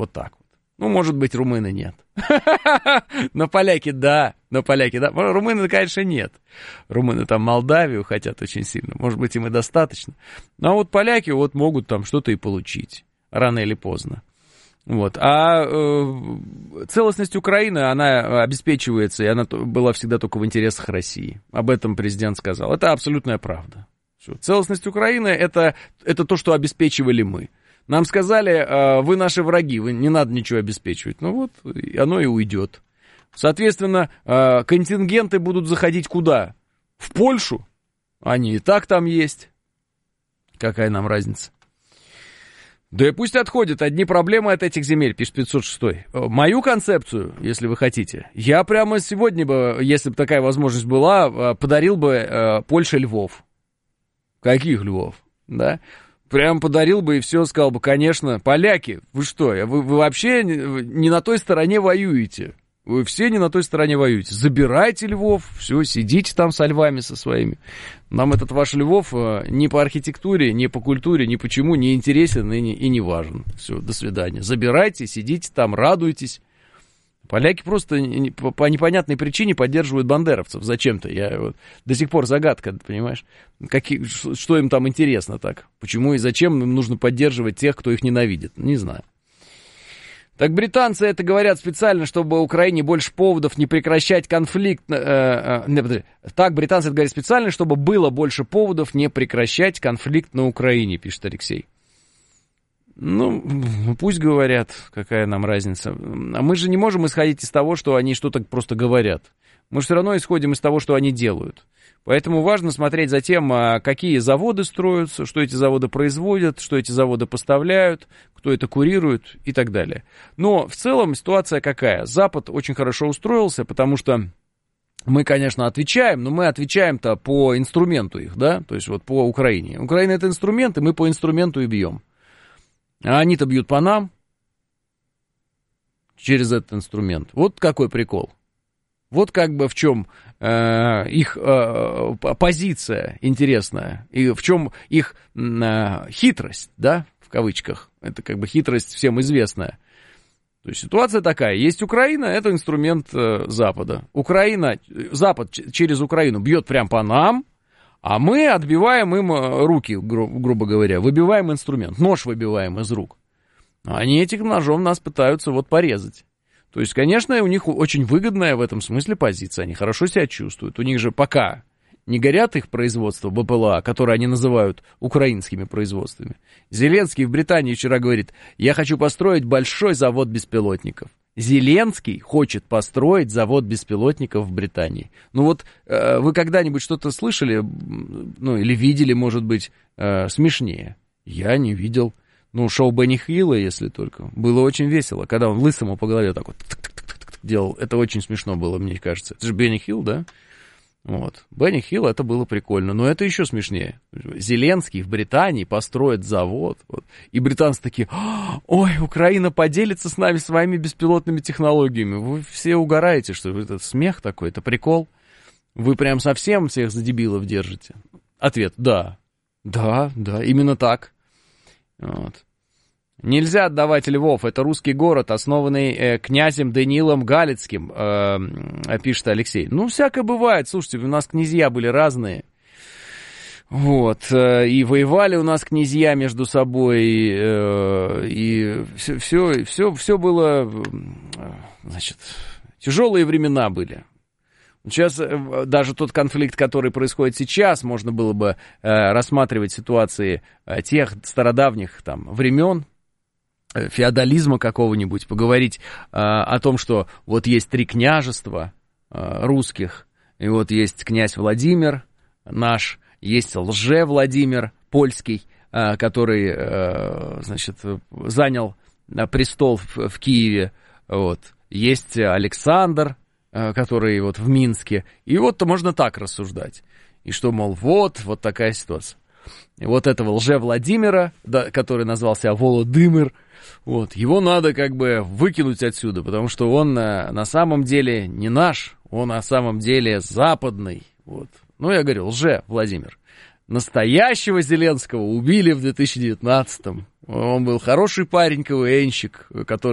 Вот так вот. Ну, может быть, румыны нет. Но поляки, да. Румыны, конечно, нет. Румыны там Молдавию хотят очень сильно. Может быть, им и достаточно. Но вот поляки вот могут там что-то и получить. Рано или поздно. Вот. А целостность Украины, она обеспечивается, и она была всегда только в интересах России. Об этом президент сказал. Это абсолютная правда. Все. Целостность Украины это то, что обеспечивали мы. Нам сказали, вы наши враги, вы не надо ничего обеспечивать. Ну вот, оно и уйдет. Соответственно, контингенты будут заходить куда? В Польшу? Они и так там есть. Какая нам разница? Да и пусть отходят. Одни проблемы от этих земель, пишет 506. Мою концепцию, если вы хотите, я прямо сегодня бы, если бы такая возможность была, подарил бы Польше львов. Каких львов? Да? Прям подарил бы и все, сказал бы, конечно, поляки, вы что, вы вообще не на той стороне воюете. Вы все не на той стороне воюете. Забирайте львов, все, сидите там со львами со своими. Нам этот ваш Львов ни по архитектуре, ни по культуре, ни почему не интересен и не важен. Все, до свидания. Забирайте, сидите там, радуйтесь. Поляки просто по непонятной причине поддерживают бандеровцев зачем-то. Я вот, до сих пор загадка, понимаешь? Что им там интересно так? Почему и зачем им нужно поддерживать тех, кто их ненавидит? Не знаю. Так британцы это говорят специально, чтобы Украине больше поводов не прекращать конфликт. Так британцы это говорят специально, чтобы было больше поводов не прекращать конфликт на Украине, пишет Алексей. Ну, пусть говорят, какая нам разница. А мы же не можем исходить из того, что они что-то просто говорят. Мы же все равно исходим из того, что они делают. Поэтому важно смотреть за тем, какие заводы строятся, что эти заводы производят, что эти заводы поставляют, кто это курирует и так далее. Но в целом ситуация какая? Запад очень хорошо устроился, потому что мы, конечно, отвечаем, но мы отвечаем-то по инструменту их, да, то есть вот по Украине. Украина — это инструмент, и мы по инструменту и бьем. А они-то бьют по нам через этот инструмент. Вот какой прикол. Вот как бы в чем их позиция интересная, и в чем их хитрость, да, в кавычках. Это как бы хитрость всем известная. То есть ситуация такая. Есть Украина, это инструмент Запада. Запад через Украину бьет прям по нам, а мы отбиваем им руки, грубо говоря, выбиваем инструмент, нож выбиваем из рук. Они этим ножом нас пытаются вот порезать. То есть, конечно, у них очень выгодная в этом смысле позиция, они хорошо себя чувствуют. У них же пока не горят их производства БПЛА, которые они называют украинскими производствами. Зеленский в Британии вчера говорит, я хочу построить большой завод беспилотников. Зеленский хочет построить завод беспилотников в Британии. Ну вот, вы когда-нибудь что-то слышали, ну или видели, может быть, смешнее? Я не видел. Ну, шоу Бенни Хилла, если только. Было очень весело, когда он лысому по голове так вот делал. Это очень смешно было, мне кажется. Это же Бенни Хилл, да? Вот. Бенни Хилл, это было прикольно. Но это еще смешнее. Зеленский в Британии построит завод. Вот. И британцы такие, ой, Украина поделится с нами своими беспилотными технологиями. Вы все угораете, что это смех такой, это прикол. Вы прям совсем всех за дебилов держите. Ответ, да. Да, именно так. Вот. Нельзя отдавать Львов, это русский город, основанный князем Даниилом Галицким, пишет Алексей. Ну, всякое бывает, слушайте, у нас князья были разные, вот, и воевали у нас князья между собой, и все было, значит, тяжелые времена были. Сейчас даже тот конфликт, который происходит сейчас, можно было бы рассматривать ситуации тех стародавних там времен, феодализма какого-нибудь, поговорить о том, что вот есть 3 княжества русских, и вот есть князь Владимир наш, есть лже-Владимир польский, который, значит, занял престол в Киеве, вот, есть Александр, который вот в Минске, и вот можно так рассуждать, и что, мол, вот такая ситуация. И вот этого лже-Владимира, да, который назвал себя Володымир, вот, его надо как бы выкинуть отсюда, потому что он на самом деле не наш, он на самом деле западный. Вот. Ну, я говорю, лже-Владимир. Настоящего Зеленского убили в 2019-м. Он был хороший парень, КВНщик, который